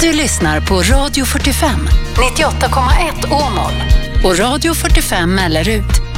Du lyssnar på Radio 45, 98,1 Åmål och Radio 45 Mellerud,